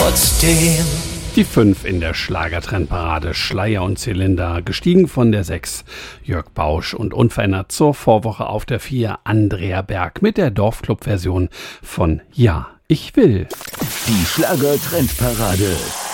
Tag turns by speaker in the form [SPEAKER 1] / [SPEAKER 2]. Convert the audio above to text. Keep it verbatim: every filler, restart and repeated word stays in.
[SPEAKER 1] trotzdem.
[SPEAKER 2] Die fünf in der Schlagertrendparade, Schleier und Zylinder, gestiegen von der sechs, Jörg Bausch, und unverändert zur Vorwoche auf der vier, Andrea Berg mit der Dorfclub-Version von Ja, ich will.
[SPEAKER 3] Die Schlagertrendparade.